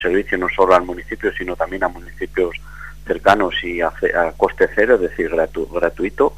servicio no solo al municipio, sino también a municipios cercanos y a coste cero, es decir, gratuito,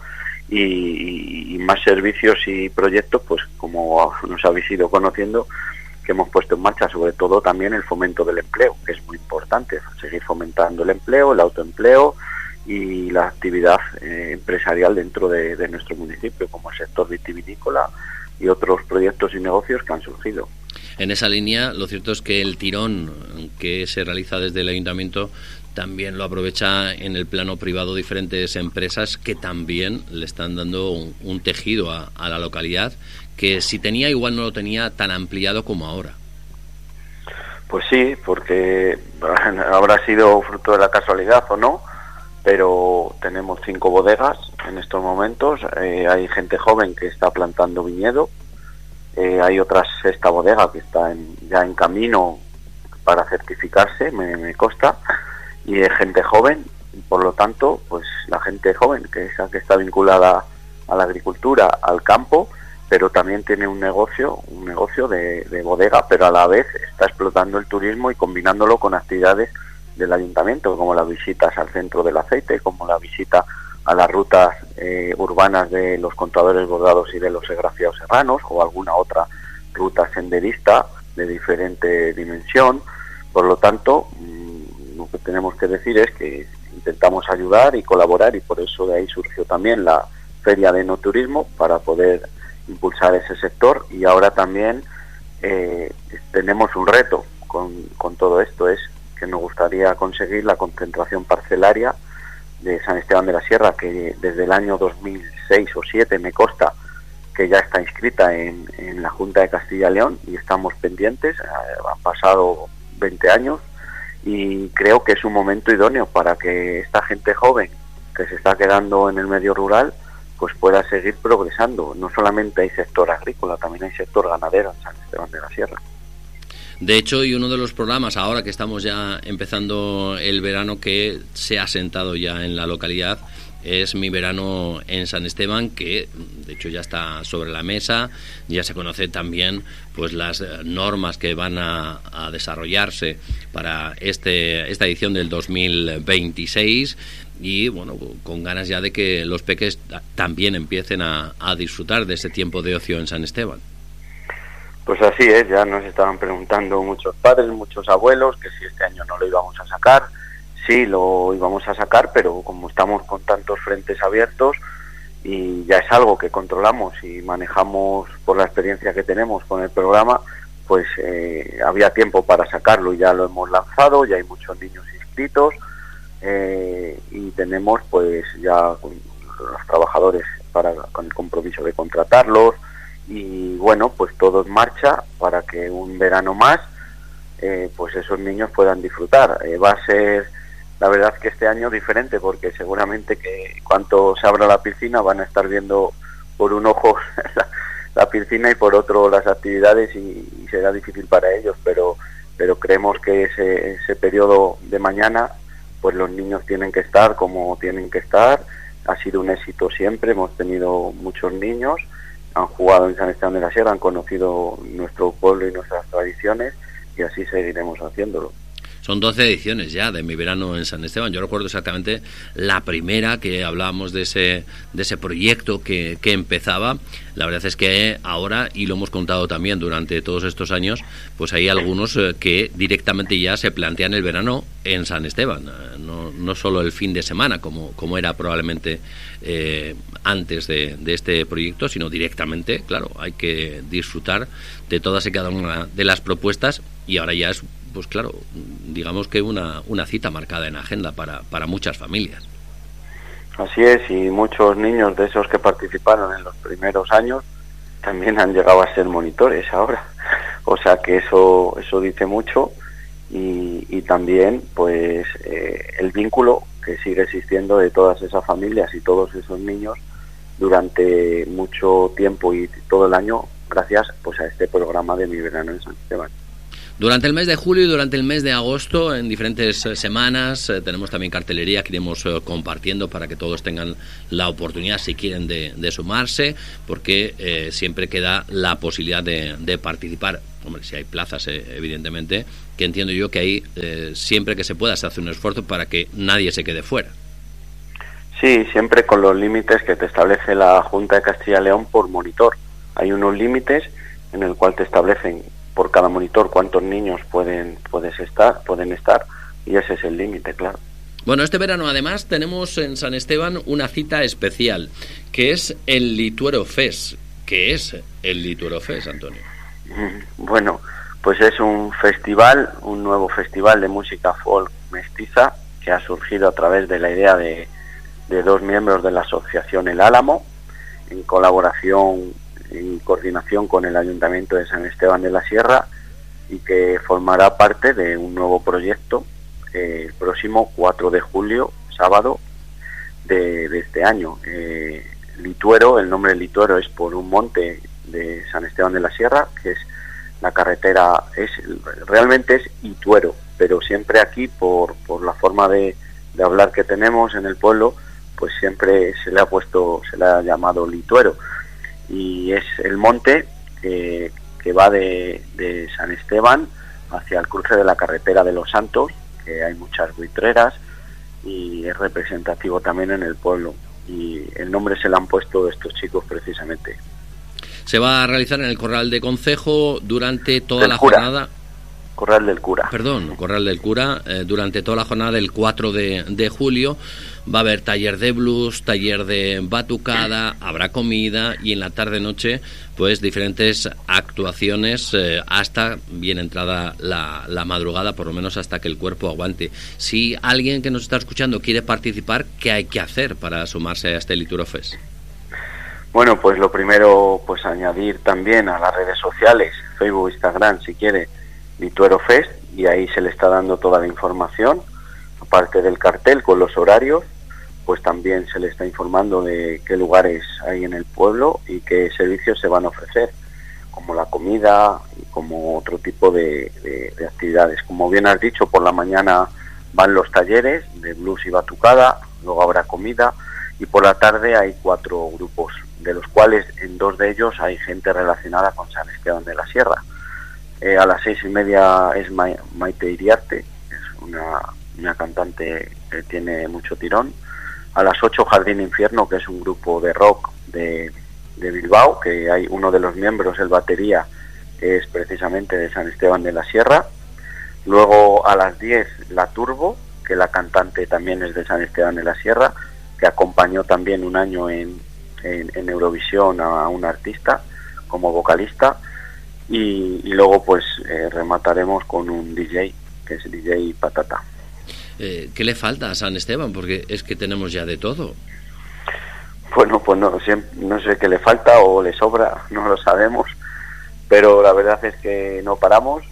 y más servicios y proyectos, pues como nos habéis ido conociendo, que hemos puesto en marcha, sobre todo también el fomento del empleo, que es muy importante, seguir fomentando el empleo, el autoempleo y la actividad empresarial dentro de nuestro municipio, como el sector vitivinícola y otros proyectos y negocios que han surgido. En esa línea, lo cierto es que el tirón que se realiza desde el ayuntamiento también lo aprovecha en el plano privado diferentes empresas que también le están dando un tejido a la localidad que si tenía igual no lo tenía tan ampliado como ahora. Pues sí, porque habrá sido fruto de la casualidad o no, pero tenemos 5 bodegas en estos momentos, hay gente joven que está plantando viñedo, hay otra 6ª bodega que está ya en camino para certificarse, me consta, y es gente joven, y por lo tanto, pues la gente joven, que es la que está vinculada a la agricultura, al campo, pero también tiene un negocio de bodega, pero a la vez está explotando el turismo y combinándolo con actividades del ayuntamiento, como las visitas al centro del aceite, como la visita a las rutas urbanas de los contadores bordados y de los esgrafiados serranos, o alguna otra ruta senderista de diferente dimensión. Por lo tanto, lo que tenemos que decir es que intentamos ayudar y colaborar, y por eso de ahí surgió también la Feria de Enoturismo, para poder impulsar ese sector. Y ahora también tenemos un reto con todo esto, es que nos gustaría conseguir la concentración parcelaria de San Esteban de la Sierra, que desde el año 2006 o 2007 me consta que ya está inscrita en la Junta de Castilla y León, y estamos pendientes. Han pasado 20 años y creo que es un momento idóneo para que esta gente joven que se está quedando en el medio rural pues pueda seguir progresando. No solamente hay sector agrícola, también hay sector ganadero en San Esteban de la Sierra. De hecho, y uno de los programas, ahora que estamos ya empezando el verano, que se ha sentado ya en la localidad, es Mi Verano en San Esteban, que de hecho ya está sobre la mesa. Ya se conoce también pues las normas que van a desarrollarse para esta edición del 2026, y bueno, con ganas ya de que los peques también empiecen a disfrutar de ese tiempo de ocio en San Esteban. Pues así es, ya nos estaban preguntando muchos padres, muchos abuelos, que si este año no lo íbamos a sacar. Sí, lo íbamos a sacar, pero como estamos con tantos frentes abiertos y ya es algo que controlamos y manejamos por la experiencia que tenemos con el programa, pues había tiempo para sacarlo, y ya lo hemos lanzado, ya hay muchos niños inscritos, y tenemos pues ya con los trabajadores con el compromiso de contratarlos, y bueno, pues todo en marcha para que un verano más pues esos niños puedan disfrutar. Va a ser, la verdad, que este año diferente, porque seguramente que cuando se abra la piscina van a estar viendo por un ojo la piscina y por otro las actividades, y será difícil para ellos, pero creemos que ese periodo de mañana pues los niños tienen que estar como tienen que estar. Ha sido un éxito siempre, hemos tenido muchos niños, han jugado en San Esteban de la Sierra, han conocido nuestro pueblo y nuestras tradiciones, y así seguiremos haciéndolo. Son 12 ediciones ya de Mi Verano en San Esteban. Yo recuerdo exactamente la primera que hablábamos de ese proyecto que empezaba. La verdad es que ahora, y lo hemos contado también durante todos estos años, pues hay algunos que directamente ya se plantean el verano en San Esteban. No solo el fin de semana, como era probablemente antes de este proyecto, sino directamente, claro, hay que disfrutar de todas y cada una de las propuestas, y ahora ya es, pues claro, digamos que una cita marcada en agenda para muchas familias. Así es, y muchos niños de esos que participaron en los primeros años también han llegado a ser monitores ahora, o sea que eso dice mucho, y también pues el vínculo que sigue existiendo de todas esas familias y todos esos niños durante mucho tiempo y todo el año, gracias pues a este programa de Mi Verano en San Esteban. Durante el mes de julio y durante el mes de agosto, en diferentes semanas, tenemos también cartelería que iremos compartiendo para que todos tengan la oportunidad, si quieren, de sumarse, porque siempre queda la posibilidad de participar. Hombre, si hay plazas, evidentemente, que entiendo yo que ahí, siempre que se pueda, se hace un esfuerzo para que nadie se quede fuera. Sí, siempre con los límites que te establece la Junta de Castilla y León por monitor. Hay unos límites en el cual te establecen por cada monitor cuántos niños pueden estar, y ese es el límite, claro. Bueno, este verano además tenemos en San Esteban una cita especial, que es el Lituero Fest. ¿Qué es el Lituero Fest, Antonio? Bueno, pues es un festival, un nuevo festival de música folk mestiza que ha surgido a través de la idea de dos miembros de la asociación El Álamo, en colaboración y coordinación con el Ayuntamiento de San Esteban de la Sierra, y que formará parte de un nuevo proyecto el próximo 4 de julio, sábado de este año. Lituero, el nombre Lituero es por un monte de San Esteban de la Sierra, que es la carretera, realmente es Ituero, pero siempre aquí por la forma de hablar que tenemos en el pueblo, pues siempre se le ha llamado Lituero. Y es el monte que va de San Esteban hacia el cruce de la carretera de Los Santos, que hay muchas buitreras, y es representativo también en el pueblo, y el nombre se lo han puesto estos chicos precisamente. Se va a realizar en el Corral de Concejo durante toda la jornada. Corral del Cura. Perdón, Corral del Cura. Durante toda la jornada del 4 de julio va a haber taller de blues, taller de batucada, habrá comida, y en la tarde-noche pues diferentes actuaciones hasta bien entrada la madrugada, por lo menos hasta que el cuerpo aguante. Si alguien que nos está escuchando quiere participar, ¿qué hay que hacer para sumarse a este Lituero Fest? Bueno, pues lo primero, pues añadir también a las redes sociales, Facebook, Instagram, si quiere, Lituero Fest, y ahí se le está dando toda la información, aparte del cartel con los horarios, pues también se le está informando de qué lugares hay en el pueblo y qué servicios se van a ofrecer, como la comida y como otro tipo de actividades. Como bien has dicho, por la mañana van los talleres de blues y batucada, luego habrá comida, y por la tarde hay 4 grupos, de los cuales en 2 de ellos hay gente relacionada con San Esteban de la Sierra. A las 6:30 es Maite Iriarte, es una cantante que tiene mucho tirón. A las 8 Jardín Infierno, que es un grupo de rock de Bilbao, que hay uno de los miembros, el batería, que es precisamente de San Esteban de la Sierra. Luego a las 10 La Turbo, que la cantante también es de San Esteban de la Sierra, que acompañó también un año en Eurovisión a un artista como vocalista. Y luego pues remataremos con un DJ, que es DJ Patata. ¿Qué le falta a San Esteban? Porque es que tenemos ya de todo. Bueno, pues no sé qué le falta o le sobra, no lo sabemos, pero la verdad es que no paramos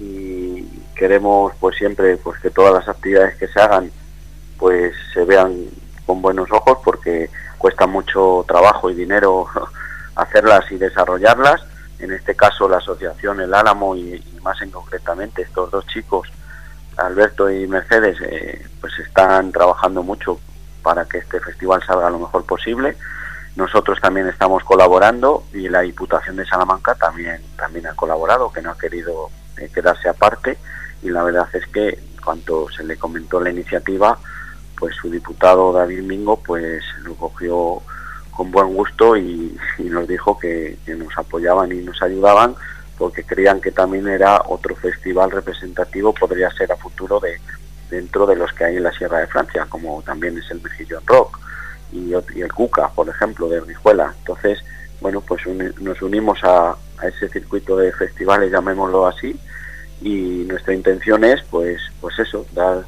y queremos pues siempre pues que todas las actividades que se hagan pues se vean con buenos ojos, porque cuesta mucho trabajo y dinero hacerlas y desarrollarlas. En este caso la asociación El Álamo y más en concretamente estos 2 chicos, Alberto y Mercedes, pues están trabajando mucho para que este festival salga lo mejor posible. Nosotros también estamos colaborando, y la Diputación de Salamanca también ha colaborado, que no ha querido quedarse aparte, y la verdad es que cuando se le comentó la iniciativa, pues su diputado David Mingo pues lo cogió con buen gusto y nos dijo que nos apoyaban y nos ayudaban, porque creían que también era otro festival representativo, podría ser a futuro dentro de los que hay en la Sierra de Francia, como también es el Mejillón Rock y el Cuca, por ejemplo, de Orihuela. Entonces, bueno, pues nos unimos a ese circuito de festivales, llamémoslo así, y nuestra intención es pues eso,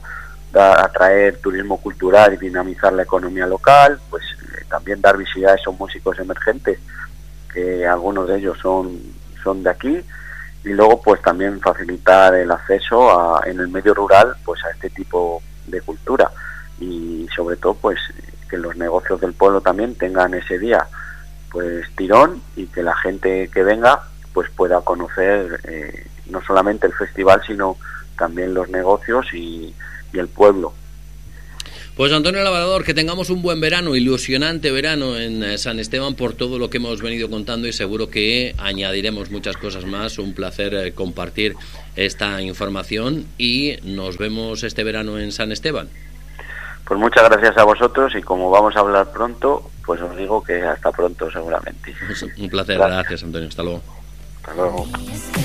atraer turismo cultural y dinamizar la economía local, pues también dar visibilidad a esos músicos emergentes, que algunos de ellos son de aquí, y luego pues también facilitar el acceso en el medio rural pues a este tipo de cultura, y sobre todo pues que los negocios del pueblo también tengan ese día pues tirón, y que la gente que venga pues pueda conocer no solamente el festival, sino también los negocios y el pueblo. Pues Antonio Labrador, que tengamos un buen verano, ilusionante verano en San Esteban por todo lo que hemos venido contando, y seguro que añadiremos muchas cosas más. Un placer compartir esta información y nos vemos este verano en San Esteban. Pues muchas gracias a vosotros, y como vamos a hablar pronto, pues os digo que hasta pronto seguramente. Un placer, gracias Antonio, hasta luego. Hasta luego.